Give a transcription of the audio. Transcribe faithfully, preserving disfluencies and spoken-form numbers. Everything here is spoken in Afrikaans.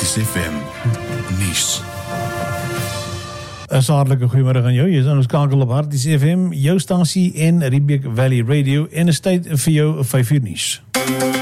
Harties F M nuus. 'n Hartlike goeiemôre aan jou. Jy is aan ons skakel op Harties F M, jou stasie en Riebeek Valley Radio en 'n tyd vir jou vyf uur nuus.